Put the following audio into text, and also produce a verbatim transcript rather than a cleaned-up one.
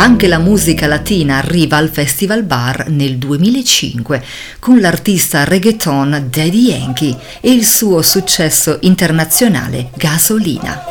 Anche la musica latina arriva al Festival Bar nel duemilacinque con l'artista reggaeton Daddy Yankee e il suo successo internazionale Gasolina.